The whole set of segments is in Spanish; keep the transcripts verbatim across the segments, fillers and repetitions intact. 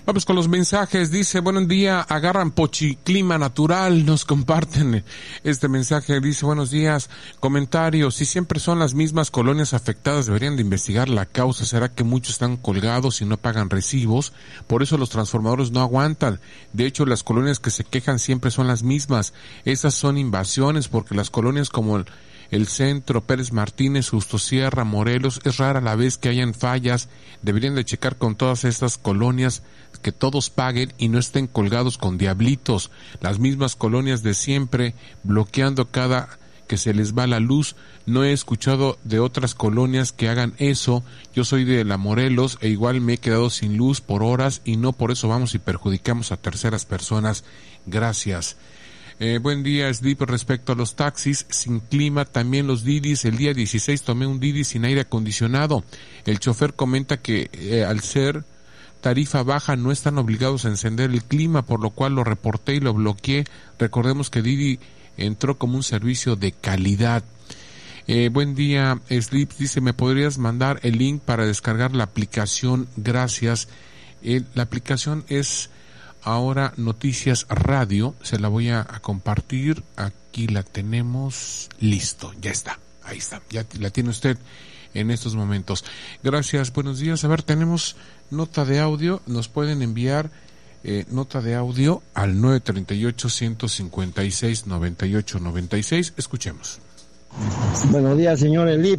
Vamos con los mensajes. Dice, buenos días, agarran Pochiclima Natural, nos comparten este mensaje. Dice, buenos días, comentarios, si siempre son las mismas colonias afectadas, deberían de investigar la causa. ¿Será que muchos están colgados y no pagan recibos? Por eso los transformadores no aguantan. De hecho, las colonias que se quejan siempre son las mismas. Esas son invasiones, porque las colonias como el El Centro, Pérez Martínez, Justo Sierra, Morelos, es rara la vez que hayan fallas. Deberían de checar con todas estas colonias que todos paguen y no estén colgados con diablitos. Las mismas colonias de siempre, bloqueando cada que se les va la luz. No he escuchado de otras colonias que hagan eso. Yo soy de la Morelos e igual me he quedado sin luz por horas y no por eso vamos y perjudicamos a terceras personas. Gracias. Eh, buen día, Sleep. Respecto a los taxis sin clima, también los Didis. El día dieciséis tomé un Didi sin aire acondicionado. El chofer comenta que eh, al ser tarifa baja no están obligados a encender el clima, por lo cual lo reporté y lo bloqueé. Recordemos que Didi entró como un servicio de calidad. Eh, buen día, Sleep. Dice, ¿me podrías mandar el link para descargar la aplicación? Gracias. Eh, la aplicación es ahora Noticias Radio, se la voy a, a compartir, aquí la tenemos, listo, ya está, ahí está, ya la tiene usted en estos momentos. Gracias, buenos días. A ver, tenemos nota de audio, nos pueden enviar eh, nota de audio al nueve tres ocho, uno cinco seis, nueve ocho nueve seis, escuchemos. Buenos días, señor Elip.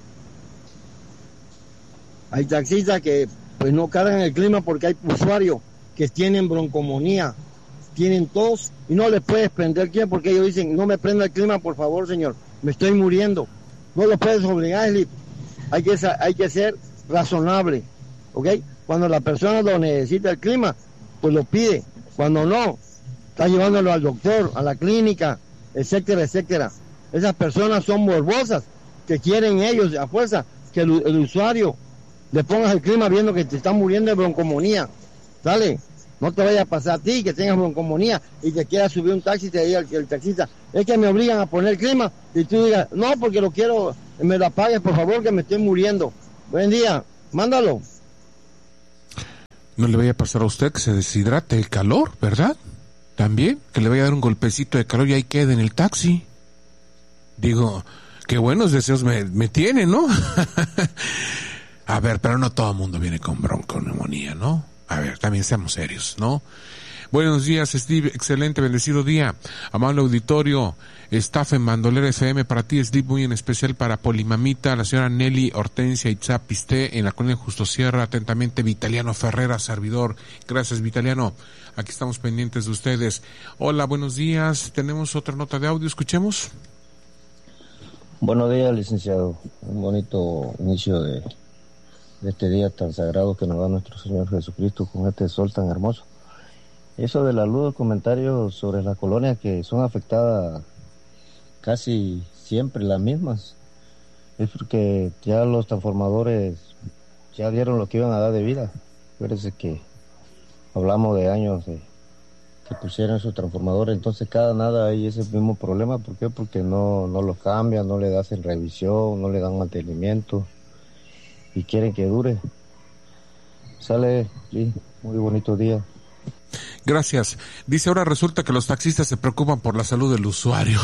Hay taxistas que pues no cargan el clima porque hay usuarios que tienen broncomonía, tienen tos y no les puedes prender el clima porque ellos dicen, no me prenda el clima, por favor, señor, me estoy muriendo. No lo puedes obligar, Slip. Hay que, hay que ser razonable, ¿ok? Cuando la persona lo necesita el clima, pues lo pide. Cuando no, está llevándolo al doctor, a la clínica, etcétera, etcétera. Esas personas son morbosas, que quieren ellos a fuerza que el, el usuario le pongas el clima viendo que te está muriendo de broncomonía. ¿Sale? No te vaya a pasar a ti que tengas broncomonía y que quieras subir un taxi y te diga el, el taxista, es que me obligan a poner el clima, y tú digas, no, porque lo quiero, me lo apagues, por favor, que me estoy muriendo. Buen día, mándalo. No le vaya a pasar a usted que se deshidrate el calor, ¿verdad? También, que le vaya a dar un golpecito de calor y ahí quede en el taxi. Digo, qué buenos deseos me, me tiene, ¿no? A ver, pero no todo el mundo viene con bronconeumonía, ¿no? A ver, también seamos serios, ¿no? Buenos días, Steve. Excelente, bendecido día. Amable auditorio, staff en Bandolera F M, para ti, Steve, muy en especial para Polimamita, la señora Nelly Hortensia Itzapiste, en la colonia Justo Sierra. Atentamente, Vitaliano Ferrera, servidor. Gracias, Vitaliano. Aquí estamos pendientes de ustedes. Hola, buenos días. Tenemos otra nota de audio, escuchemos. Buenos días, licenciado. Un bonito inicio de... de este día tan sagrado que nos da nuestro Señor Jesucristo con este sol tan hermoso. Eso de la luz, comentarios sobre las colonias que son afectadas casi siempre las mismas, es porque ya los transformadores ya dieron lo que iban a dar de vida. Acuérdense que hablamos de años de que pusieron esos transformadores, entonces cada nada hay ese mismo problema. ¿Por qué? Porque no, no los cambian, no le hacen revisión, no le dan mantenimiento y quieren que dure. Sale, sí, muy bonito día. Gracias. Dice, ahora resulta que los taxistas se preocupan por la salud del usuario.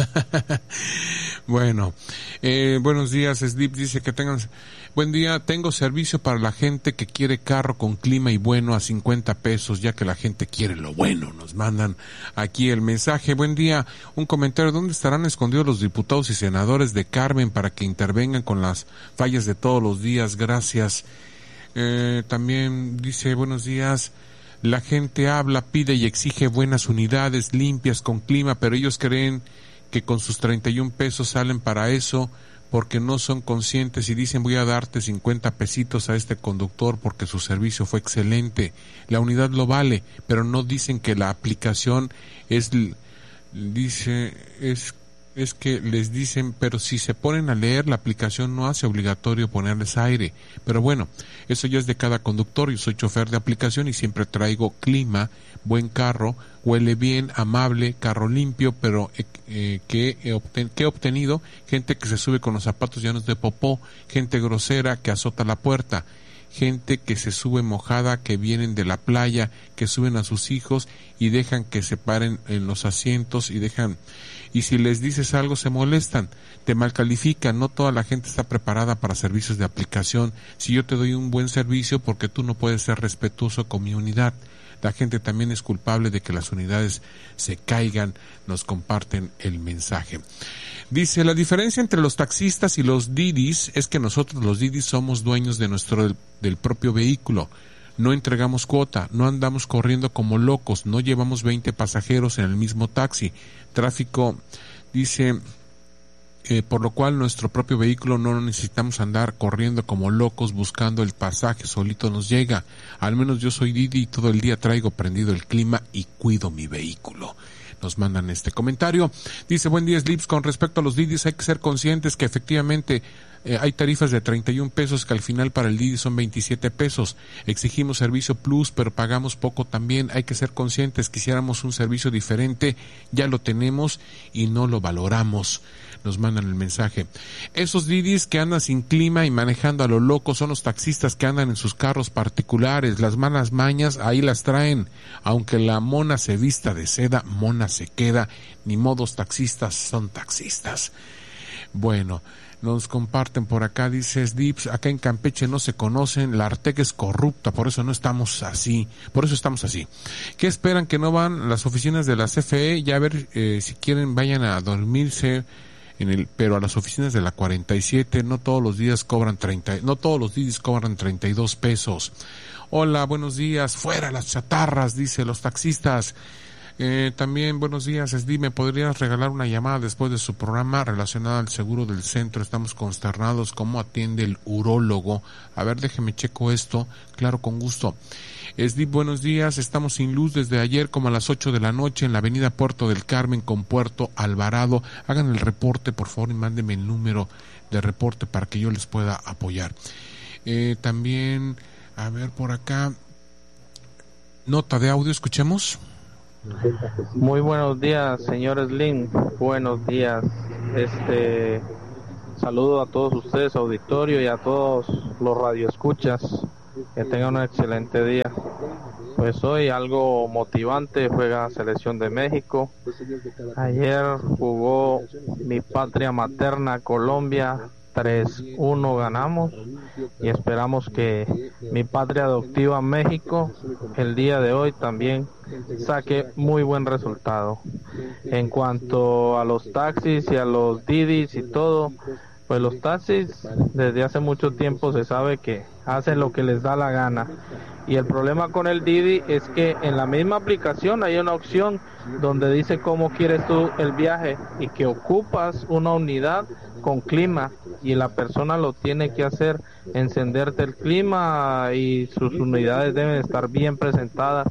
Bueno, eh, buenos días, Sleep. Dice que tengan buen día. Tengo servicio para la gente que quiere carro con clima y bueno a cincuenta pesos, ya que la gente quiere lo bueno. Nos mandan aquí el mensaje. Buen día. Un comentario. ¿Dónde estarán escondidos los diputados y senadores de Carmen para que intervengan con las fallas de todos los días? Gracias. Eh, también dice, buenos días. La gente habla, pide y exige buenas unidades limpias con clima, pero ellos creen que con sus treinta y un pesos salen para eso, porque no son conscientes y dicen, voy a darte cincuenta pesitos a este conductor porque su servicio fue excelente. La unidad lo vale, pero no dicen que la aplicación es, dice, es es que les dicen, pero si se ponen a leer, la aplicación no hace obligatorio ponerles aire. Pero bueno, eso ya es de cada conductor. Yo soy chofer de aplicación y siempre traigo clima, buen carro, huele bien, amable, carro limpio, pero eh, que, he obten- que he obtenido gente que se sube con los zapatos llenos de popó, gente grosera que azota la puerta, gente que se sube mojada, que vienen de la playa, que suben a sus hijos y dejan que se paren en los asientos y dejan, y si les dices algo se molestan, te malcalifican. No toda la gente está preparada para servicios de aplicación. Si yo te doy un buen servicio, porque tú no puedes ser respetuoso con mi unidad. La gente también es culpable de que las unidades se caigan, nos comparten el mensaje. Dice, la diferencia entre los taxistas y los didis es que nosotros los didis somos dueños de nuestro del, del propio vehículo. No entregamos cuota, no andamos corriendo como locos, no llevamos veinte pasajeros en el mismo taxi. Tráfico, dice, eh, por lo cual nuestro propio vehículo no necesitamos andar corriendo como locos buscando el pasaje, solito nos llega. Al menos yo soy Didi y todo el día traigo prendido el clima y cuido mi vehículo. Nos mandan este comentario. Dice, buen día Slips, con respecto a los Didis hay que ser conscientes que efectivamente eh, hay tarifas de treinta y un pesos que al final para el Didi son veintisiete pesos. Exigimos servicio plus, pero pagamos poco también. Hay que ser conscientes, quisiéramos un servicio diferente, ya lo tenemos y no lo valoramos. Nos mandan el mensaje. Esos Didis que andan sin clima y manejando a lo loco son los taxistas que andan en sus carros particulares. Las malas mañas ahí las traen. Aunque la mona se vista de seda, mona se queda. Ni modos, taxistas son taxistas. Bueno, nos comparten por acá, dice Dips, acá en Campeche no se conocen, la Artec es corrupta, por eso no estamos así, por eso estamos así. ¿Qué esperan que no van a las oficinas de la C F E? Ya a ver, eh, si quieren vayan a dormirse. En el, pero a las oficinas de la cuarenta y siete no todos los días cobran treinta, no todos los días cobran treinta y dos pesos. Hola, buenos días, fuera las chatarras, dice los taxistas. Eh, también buenos días, Esdi, ¿me podrías regalar una llamada después de su programa relacionada al seguro del centro? Estamos consternados, ¿cómo atiende el urólogo? A ver, déjeme checo esto, claro, con gusto. Esdi, buenos días, estamos sin luz desde ayer como a las ocho de la noche en la avenida Puerto del Carmen con Puerto Alvarado. Hagan el reporte, por favor, y mándenme el número de reporte para que yo les pueda apoyar. Eh, también, a ver por acá, nota de audio, escuchemos. Muy buenos días, señor Slim. Buenos días. Este saludo a todos ustedes, auditorio, y a todos los radioescuchas. Que tengan un excelente día. Pues hoy algo motivante juega Selección de México. Ayer jugó mi patria materna Colombia, tres uno ganamos, y esperamos que mi patria adoptiva México el día de hoy también saque muy buen resultado. En cuanto a los taxis y a los Didis y todo, pues los taxis desde hace mucho tiempo se sabe que hacen lo que les da la gana, y el problema con el Didi es que en la misma aplicación hay una opción donde dice cómo quieres tú el viaje y que ocupas una unidad con clima, y la persona lo tiene que hacer, encenderte el clima, y sus unidades deben estar bien presentadas.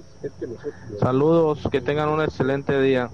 Saludos, que tengan un excelente día.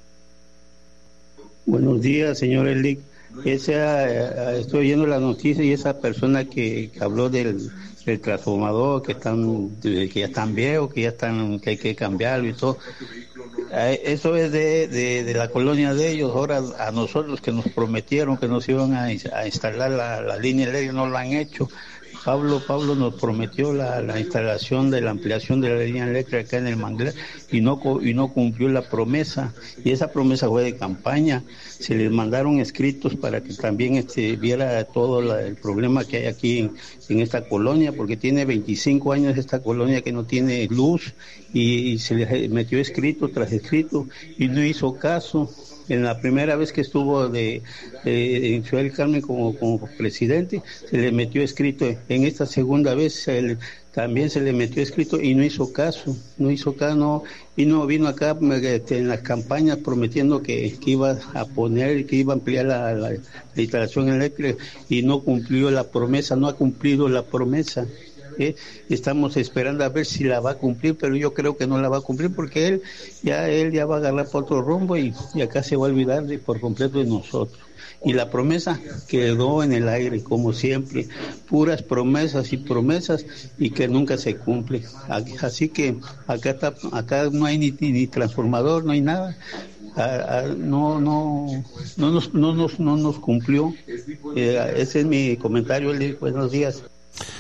Buenos días, señor Elic. Esa, estoy oyendo la noticia y esa persona que, que habló del, del transformador, que están que ya están viejos, que ya están que hay que cambiarlo y todo. Eso es de, de, de la colonia de ellos. Ahora a nosotros que nos prometieron que nos iban a, a instalar la, la línea eléctrica, no lo han hecho. Pablo Pablo nos prometió la, la instalación de la ampliación de la línea eléctrica acá en el Manglar y no y no cumplió la promesa, y esa promesa fue de campaña. Se les mandaron escritos para que también este, viera todo la, el problema que hay aquí en, en esta colonia, porque tiene veinticinco años esta colonia que no tiene luz, y, y se les metió escrito tras escrito y no hizo caso. En la primera vez que estuvo de, de en Ciudad del Carmen como, como presidente, se le metió escrito. En esta segunda vez se le, también se le metió escrito y no hizo caso, no hizo caso, no, y no vino acá este, en las campañas prometiendo que, que iba a poner, que iba a ampliar la, la, la instalación eléctrica, y no cumplió la promesa, no ha cumplido la promesa. ¿Eh? Estamos esperando a ver si la va a cumplir, pero yo creo que no la va a cumplir, porque él ya él ya va a agarrar por otro rumbo, y, y acá se va a olvidar de, por completo de nosotros. Y la promesa quedó en el aire, como siempre, puras promesas y promesas, y que nunca se cumple. Así que acá está, acá no hay ni, ni transformador, no hay nada. A, a, no no no nos no nos no nos cumplió. Eh, ese es mi comentario. Buenos días.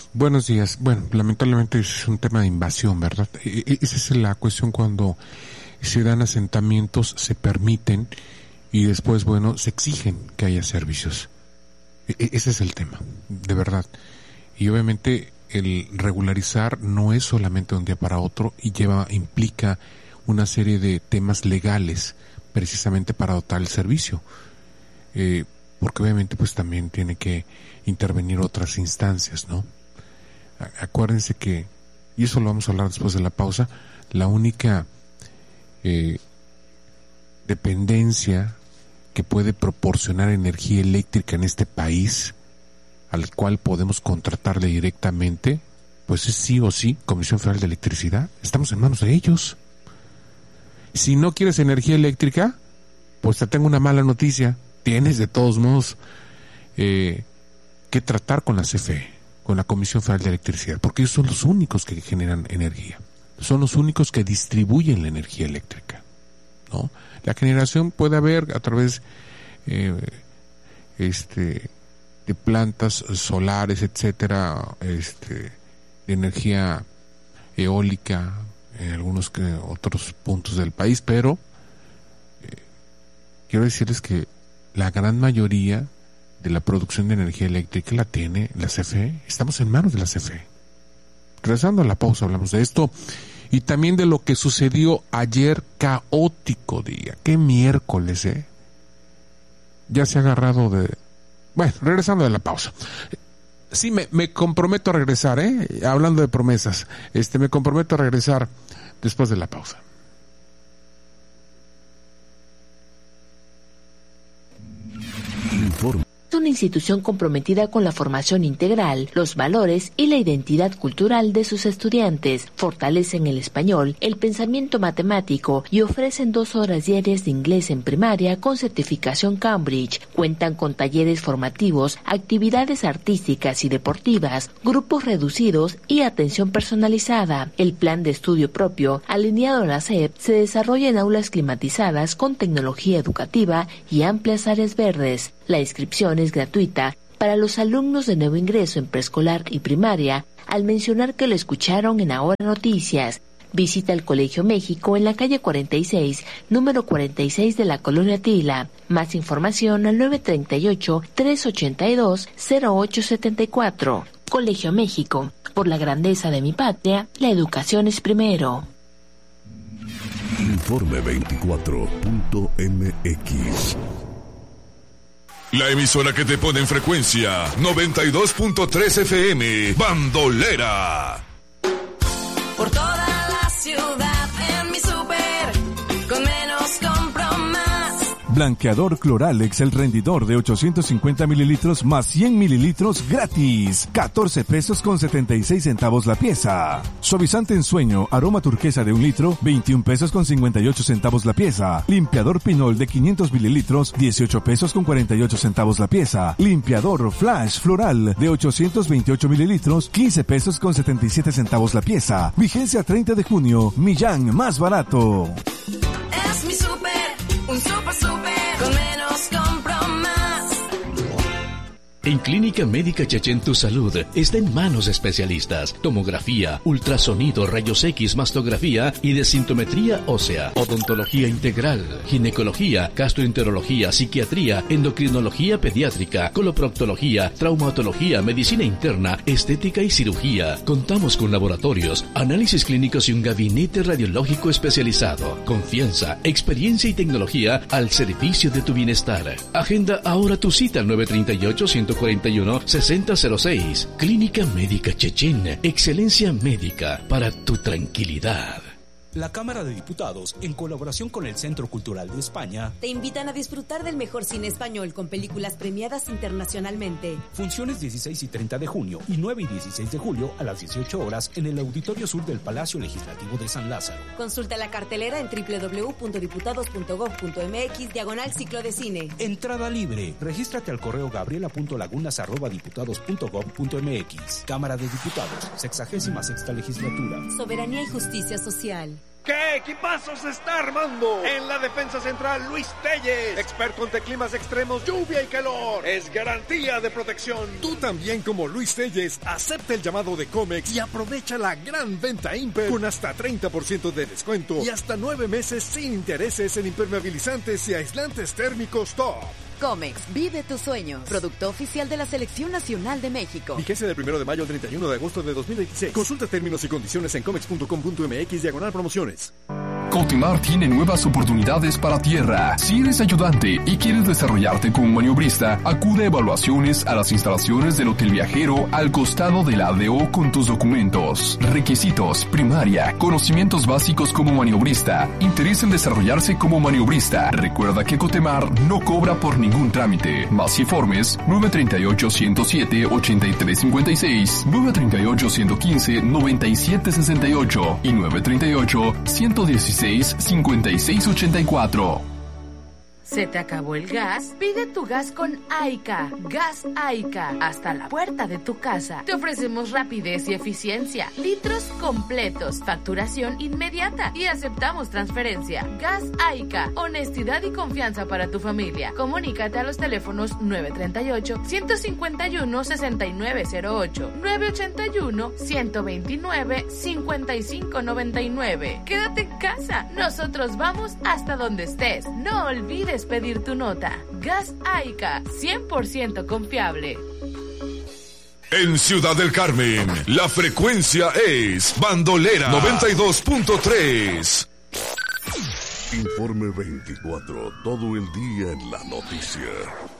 Buenos días. Bueno, lamentablemente es un tema de invasión, ¿verdad? Esa es la cuestión cuando se dan asentamientos, se permiten y después, bueno, se exigen que haya servicios. Ese es el tema, de verdad. Y obviamente el regularizar no es solamente de un día para otro y lleva, implica una serie de temas legales precisamente para dotar el servicio. Eh, porque obviamente pues también tiene que intervenir otras instancias, ¿no? Acuérdense que, y eso lo vamos a hablar después de la pausa, la única eh, dependencia que puede proporcionar energía eléctrica en este país, al cual podemos contratarle directamente, pues es sí o sí Comisión Federal de Electricidad. Estamos en manos de ellos. Si no quieres energía eléctrica, pues te tengo una mala noticia. Tienes de todos modos eh, que tratar con la C F E, con la Comisión Federal de Electricidad, porque ellos son los únicos que generan energía, son los únicos que distribuyen la energía eléctrica, ¿no? La generación puede haber a través eh, este de plantas solares, etcétera, este de energía eólica en algunos que, otros puntos del país, pero eh, quiero decirles que la gran mayoría de la producción de energía eléctrica la tiene la C F E. Estamos en manos de la C F E. Regresando a la pausa hablamos de esto y también de lo que sucedió ayer, caótico día. Qué miércoles, ¿eh? Ya se ha agarrado de... Bueno, regresando de la pausa. Sí, me, me comprometo a regresar, ¿eh? Hablando de promesas. Este, me comprometo a regresar después de la pausa. Informe. Es una institución comprometida con la formación integral, los valores y la identidad cultural de sus estudiantes. Fortalecen el español, el pensamiento matemático y ofrecen dos horas diarias de inglés en primaria con certificación Cambridge. Cuentan con talleres formativos, actividades artísticas y deportivas, grupos reducidos y atención personalizada. El plan de estudio propio, alineado a la S E P, se desarrolla en aulas climatizadas con tecnología educativa y amplias áreas verdes. La inscripción es gratuita para los alumnos de nuevo ingreso en preescolar y primaria, al mencionar que lo escucharon en Ahora Noticias. Visita el Colegio México en la calle cuarenta y seis, número cuarenta y seis de la Colonia Tila. Más información al nueve treinta y ocho, trescientos ochenta y dos, cero ocho setenta y cuatro. Colegio México. Por la grandeza de mi patria, la educación es primero. Informe veinticuatro punto m x. La emisora que te pone en frecuencia noventa y dos punto tres F M, Bandolera. Por toda la ciudad en mi súper, con menos compro más. Blanqueador Cloralex, el rendidor de ochocientos cincuenta mililitros más cien mililitros gratis. catorce pesos con setenta y seis centavos la pieza. Suavizante en sueño, aroma turquesa de un litro, veintiún pesos con cincuenta y ocho centavos la pieza. Limpiador Pinol de quinientos mililitros, dieciocho pesos con cuarenta y ocho centavos la pieza. Limpiador Flash Floral de ochocientos veintiocho mililitros, quince pesos con setenta y siete centavos la pieza. Vigencia treinta de junio. Millán, más barato. Es mi súper, un súper súper, con menos compro más. En Clínica Médica Chechen tu salud está en manos de especialistas. Tomografía, ultrasonido, rayos X, mastografía y desintometría ósea. Odontología integral, ginecología, gastroenterología, psiquiatría, endocrinología pediátrica, coloproctología, traumatología, medicina interna, estética y cirugía. Contamos con laboratorios, análisis clínicos y un gabinete radiológico especializado. Confianza, experiencia y tecnología al servicio de tu bienestar. Agenda ahora tu cita al nueve treinta y ocho, ciento cuarenta y uno, sesenta cero seis. Clínica Médica Chechen. Excelencia médica para tu tranquilidad. La Cámara de Diputados, en colaboración con el Centro Cultural de España, te invitan a disfrutar del mejor cine español con películas premiadas internacionalmente. Funciones dieciséis y treinta de junio y nueve y dieciséis de julio a las dieciocho horas en el Auditorio Sur del Palacio Legislativo de San Lázaro. Consulta la cartelera en doble u doble u doble u punto diputados punto gob punto m x diagonal ciclo de cine. Entrada libre. Regístrate al correo gabriela punto lagunas arroba diputados punto gob punto m x. Cámara de Diputados, sexagésima sexta legislatura. Soberanía y justicia social. ¿Qué equipazo se está armando? En la defensa central, Luis Telles, experto ante climas extremos, lluvia y calor. Es garantía de protección. Tú también, como Luis Telles, acepta el llamado de Comex y aprovecha la gran venta Imper con hasta treinta por ciento de descuento y hasta nueve meses sin intereses en impermeabilizantes y aislantes térmicos top. Comex, vive tus sueños. Producto oficial de la Selección Nacional de México. Vigencia del primero de mayo al treinta y uno de agosto de dos mil veintiséis. Consulta términos y condiciones en comex punto com punto m x diagonal promociones. Cotimar tiene nuevas oportunidades para tierra. Si eres ayudante y quieres desarrollarte como maniobrista, acude a evaluaciones a las instalaciones del Hotel Viajero al costado de la A D O con tus documentos. Requisitos: primaria, conocimientos básicos como maniobrista, interés en desarrollarse como maniobrista. Recuerda que Cotemar no cobra por ningún trámite. Más informes: nueve tres ocho, uno cero siete, ocho tres cinco seis, nueve tres ocho, uno uno cinco, nueve siete seis ocho y nueve tres ocho, uno uno seis, cincuenta y seis ochenta y cuatro. ¿Se te acabó el gas? Pide tu gas con Aica. Gas Aica. Hasta la puerta de tu casa. Te ofrecemos rapidez y eficiencia. Litros completos. Facturación inmediata. Y aceptamos transferencia. Gas Aica. Honestidad y confianza para tu familia. Comunícate a los teléfonos nueve tres ocho, uno cinco uno, seis nueve cero ocho, nueve ocho uno, uno dos nueve, cinco cinco nueve nueve. Quédate en casa. Nosotros vamos hasta donde estés. No olvides pedir tu nota. Gas Aica, cien por ciento confiable. En Ciudad del Carmen, la frecuencia es Bandolera noventa y dos punto tres. Informe veinticuatro, todo el día en la noticia.